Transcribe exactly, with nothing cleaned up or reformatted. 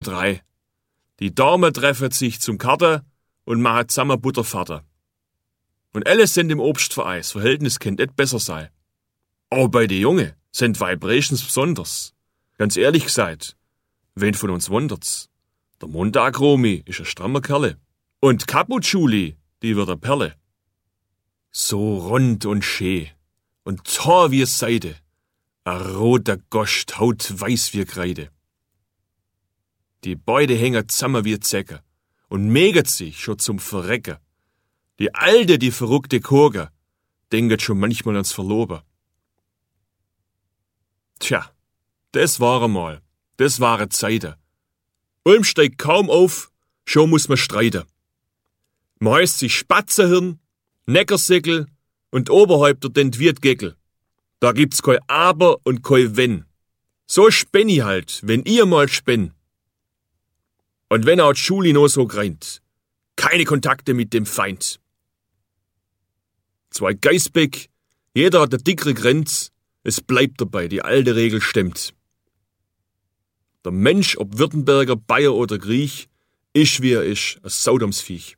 drei. Die Damen treffen sich zum Karten und machen zusammen Buttervater. Und alle sind im Obstverein, das Verhältnis könnte nicht besser sein. Auch bei den Jungen sind Vibrations besonders. Ganz ehrlich gesagt, wen von uns wundert's? Der Montag-Romi ist ein strammer Kerle. Und Kaput-Schuli, die wird eine Perle. So rund und schön und tor wie Seide, ein roter Gost, haut weiß wie Kreide. Die beide hängen zusammen wie Zecke und mäget sich schon zum Verrecken. Die Alte, die verrückte Kurge, denkt schon manchmal ans Verloben. Tja, das war einmal, das waren Zeiten. Ulm steigt kaum auf, schon muss man streiten. Man heißt sich Spatzenhirn, Neckersäckel und Oberhäupter den Wirtgeckel. Da gibt's kein Aber und kein Wenn. So spenn ich halt, wenn ihr mal spenn. Und wenn auch die Schule noch so greint, keine Kontakte mit dem Feind. Zwei Geißbeck, jeder hat eine dickere Grenz, es bleibt dabei, die alte Regel stimmt. Der Mensch, ob Württemberger, Bayer oder Griech, ist wie er ist, ein Saudomsviech.